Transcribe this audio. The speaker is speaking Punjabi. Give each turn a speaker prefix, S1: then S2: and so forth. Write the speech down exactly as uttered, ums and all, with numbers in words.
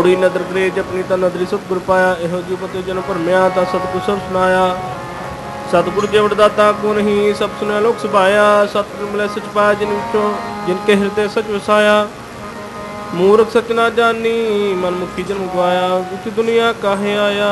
S1: ਕੌੜੀ ਨਦਰ ਕਰੇ ਜਪਨੀ ਤਾਂ ਨਦਰੀ ਸਤਿਗੁਰ ਪਾਇਆ। ਇਹੋ ਜਿਹੀ ਪਤੇ ਜਨ ਭਰਮਿਆ ਤਾਂ ਸਤਿਗੁਰ ਸਭ ਸੁਨਾਇਆ। ਸਤਿਗੁਰ ਜੇ ਵਡਦਾਤਾ ਕੋ ਨਹੀਂ ਸਭ ਸੁਨਿਆ ਲੋਕ ਸੁਭਾਇਆ। ਸਤਿਗੁਰ ਮਿਲੇ ਸਚ ਪਾਇਆ ਜਿਨ ਵਿੱਚੋਂ ਜਿਨ ਕੇ ਹਿਰਦੇ ਸਚ ਵਸਾਇਆ। ਮੂਰਖ ਸਚ ਨਾ ਜਾਨੀ ਮਨ ਮੁਖੀ ਜਨਮ ਗਵਾਇਆ। ਦੁਖੀ ਦੁਨੀਆ ਕਾਹੇ ਆਇਆ।